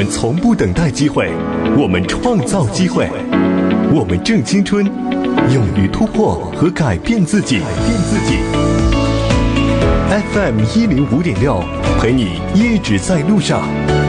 们从不等待机会，我们创造机会。我们正青春，勇于突破和改变自己。FM 105.6，陪你一直在路上。